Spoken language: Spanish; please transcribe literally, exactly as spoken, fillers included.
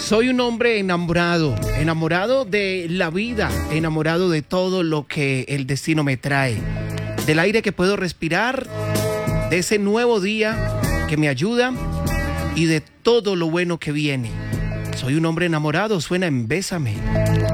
Soy un hombre enamorado, enamorado de la vida, enamorado de todo lo que el destino me trae, del aire que puedo respirar, de ese nuevo día que me ayuda y de todo lo bueno que viene. Soy un hombre enamorado, suena en Bésame.